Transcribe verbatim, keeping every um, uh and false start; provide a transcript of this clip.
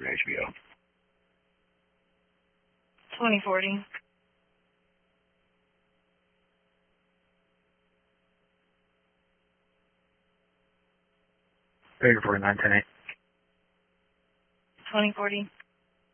for H B O. twenty forty. Baker for nine ten eight. twenty forty.